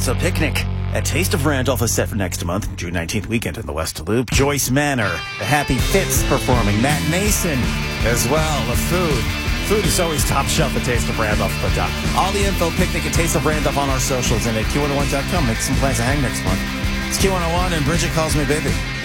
So Picnic at Taste of Randolph is set for next month, June 19th weekend in the West Loop. Joyce Manor, the Happy Fits performing. Matt Mason as well. The food. Food is always top shelf at Taste of Randolph. But all the info, Picnic at Taste of Randolph on our socials and at Q101.com. Make some plans to hang next month. It's Q101 and Bridget Calls Me Baby.